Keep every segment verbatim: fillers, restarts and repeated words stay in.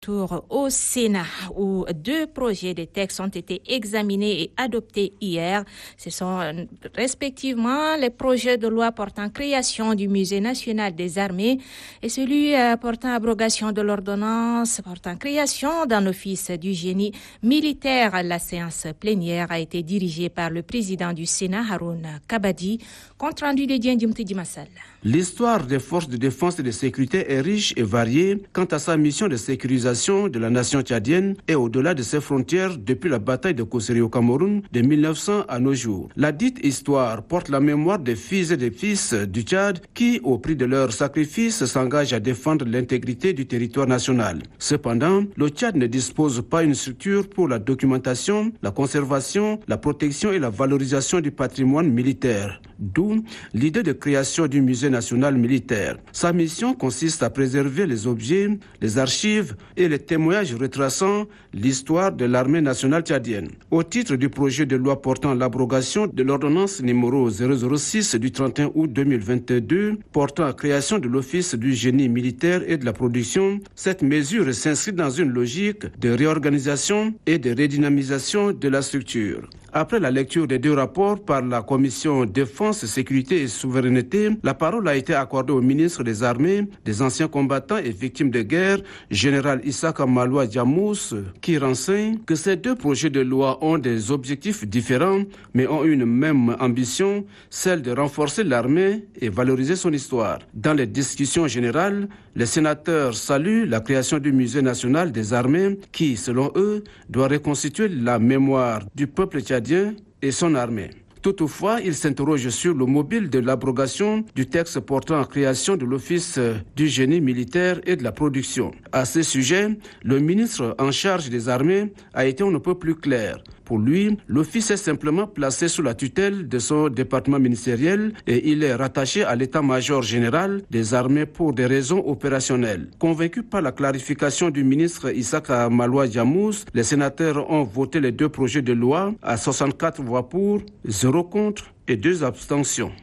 Tour au Sénat où deux projets de textes ont été examinés et adoptés hier. Ce sont respectivement les projets de loi portant création du Musée national des armées et celui portant abrogation de l'ordonnance portant création d'un office du génie militaire. La séance plénière a été dirigée par le président du Sénat, Haroun Kabadi. Compte rendu de Diendimti Dimassal. L'histoire des forces de défense et de sécurité est riche et variée quant à sa mission de sécurisation de la nation tchadienne et au-delà de ses frontières depuis la bataille de Kosseré au Cameroun de mille neuf cents à nos jours. La dite histoire porte la mémoire des filles et des fils du Tchad qui, au prix de leur sacrifice, s'engagent à défendre l'intégrité du territoire national. Cependant, le Tchad ne dispose pas d'une structure pour la documentation, la conservation, la protection et la valorisation du patrimoine militaire. D'où l'idée de création du musée national militaire. Sa mission consiste à préserver les objets, les archives et les témoignages retraçant l'histoire de l'armée nationale tchadienne. Au titre du projet de loi portant l'abrogation de l'ordonnance numéro zéro zéro six du trente et un août deux mille vingt-deux portant la création de l'office du génie militaire et de la production, cette mesure s'inscrit dans une logique de réorganisation et de redynamisation de la structure. Après la lecture des deux rapports par la commission Défense, Sécurité et Souveraineté, la parole a été accordée au ministre des Armées, des anciens combattants et victimes de guerre, général Issaka Maloua Diamous, qui renseigne que ces deux projets de loi ont des objectifs différents, mais ont une même ambition, celle de renforcer l'armée et valoriser son histoire. Dans les discussions générales, les sénateurs saluent la création du Musée national des armées qui, selon eux, doit reconstituer la mémoire du peuple tchadien et son armée. Toutefois, ils s'interrogent sur le mobile de l'abrogation du texte portant la création de l'Office du génie militaire et de la production. À ce sujet, le ministre en charge des armées a été on ne peut plus clair. Pour lui, l'office est simplement placé sous la tutelle de son département ministériel et il est rattaché à l'état-major général des armées pour des raisons opérationnelles. Convaincus par la clarification du ministre Issaka Maloua Diamous, les sénateurs ont voté les deux projets de loi à soixante-quatre voix pour, zéro contre et deux abstentions.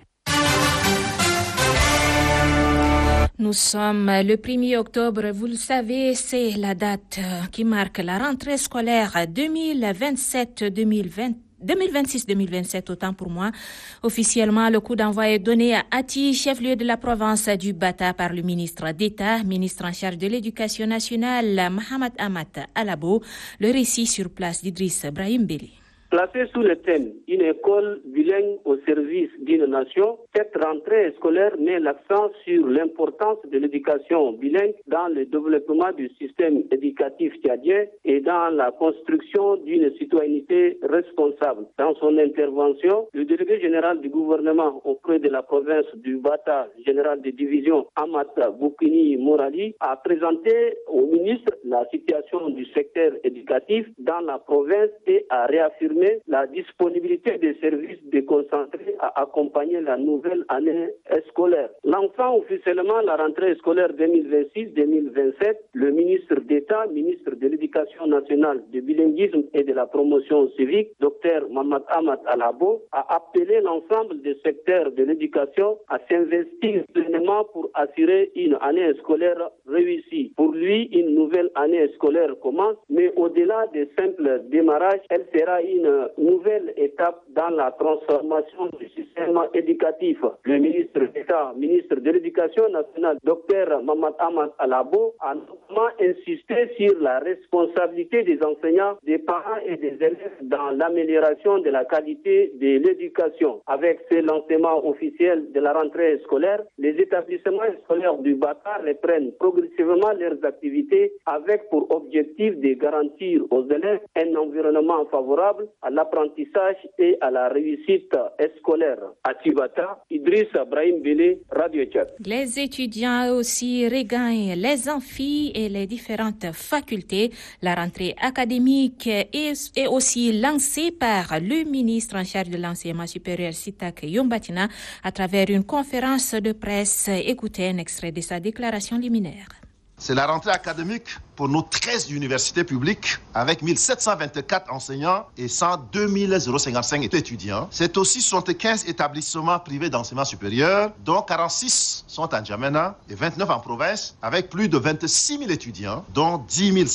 Nous sommes le premier octobre, vous le savez, c'est la date qui marque la rentrée scolaire deux mille vingt-sept deux mille vingt. deux mille vingt-six deux mille vingt-sept, autant pour moi. Officiellement, le coup d'envoi est donné à Ati, chef-lieu de la province du Bata, par le ministre d'État, ministre en charge de l'Éducation nationale, Mohamed Amat Alabo. Le récit sur place d'Idriss Brahim Beli. Placée sous le thème « Une école bilingue au service d'une nation », cette rentrée scolaire met l'accent sur l'importance de l'éducation bilingue dans le développement du système éducatif tchadien et dans la construction d'une citoyenneté responsable. Dans son intervention, le délégué général du gouvernement auprès de la province du Bata, général de division Amat Boukini Morali, a présenté au ministre la situation du secteur éducatif dans la province et a réaffirmé la disponibilité des services déconcentrés à accompagner la nouvelle année scolaire. Lançant officiellement la rentrée scolaire deux mille vingt-six deux mille vingt-sept, le ministre d'État, ministre de l'Éducation nationale, du bilinguisme et de la promotion civique, Dr Mohamed Amat Alabo, a appelé l'ensemble des secteurs de l'éducation à s'investir pleinement pour assurer une année scolaire réussie. Pour lui, une nouvelle année scolaire commence, mais au-delà des simples démarrages, elle sera une nouvelle étape dans la transformation du système éducatif. Le ministre d'État, ministre de l'Éducation nationale, Dr Mohamed Amat Alabo, a notamment insisté sur la responsabilité des enseignants, des parents et des élèves dans l'amélioration de la qualité de l'éducation. Avec ce lancement officiel de la rentrée scolaire, les établissements scolaires du Bata reprennent progressivement leurs activités avec pour objectif de garantir aux élèves un environnement favorable à l'apprentissage et à la réussite scolaire. À Tibata, Idriss Brahim Bélé, Radio Tchad. Les étudiants aussi regagnent les amphis et les différentes facultés. La rentrée académique est, est aussi lancée par le ministre en charge de l'enseignement supérieur Sitak Yombatina à travers une conférence de presse. Écoutez un extrait de sa déclaration liminaire. C'est la rentrée académique pour nos treize universités publiques avec mille sept cent vingt-quatre enseignants et cent deux mille cinquante-cinq étudiants. C'est aussi soixante-quinze établissements privés d'enseignement supérieur, dont quarante-six sont en Djamena et vingt-neuf en province, avec plus de vingt-six mille étudiants, dont dix mille